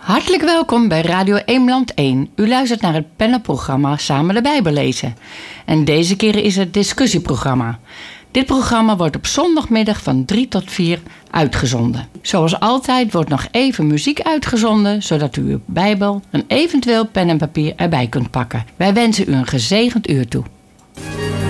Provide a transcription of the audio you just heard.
Hartelijk welkom bij Radio Eemland 1. U luistert naar het panelprogramma Samen de Bijbel lezen. En deze keer is het discussieprogramma. Dit programma wordt op zondagmiddag van 3 tot 4 uitgezonden. Zoals altijd wordt nog even muziek uitgezonden, zodat u uw Bijbel en eventueel pen en papier erbij kunt pakken. Wij wensen u een gezegend uur toe.